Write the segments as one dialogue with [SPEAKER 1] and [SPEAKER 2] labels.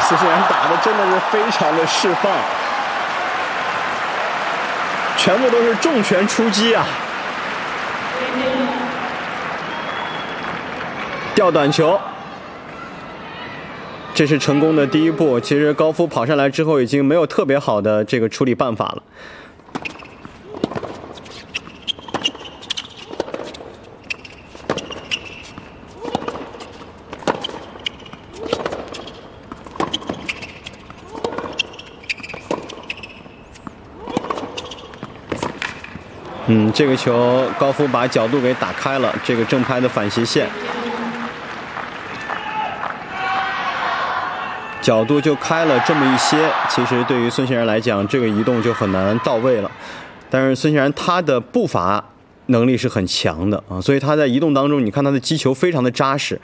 [SPEAKER 1] 孙兴慜打的真的是非常的释放，全部都是重拳出击啊！吊短球，这是成功的第一步。其实高夫跑上来之后，已经没有特别好的这个处理办法了。这个球高夫把角度给打开了，这个正拍的反斜线，角度就开了这么一些。其实对于孙兴慜来讲，这个移动就很难到位了。但是孙兴慜他的步伐能力是很强的啊，所以他在移动当中，你看他的击球非常的扎实。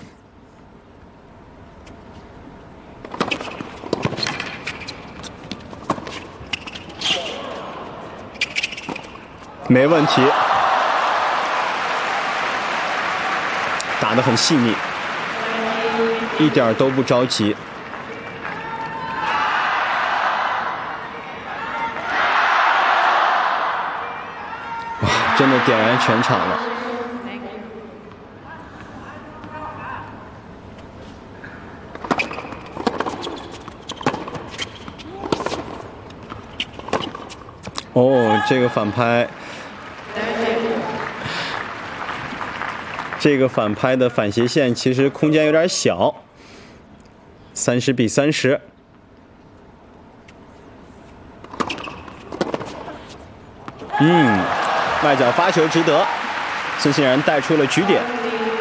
[SPEAKER 1] 没问题，打得很细腻，一点都不着急。哇，真的点燃全场了。哦，这个反拍。这个反拍的反斜线其实空间有点小，30比30。外角发球值得，孙兴慜带出了局点。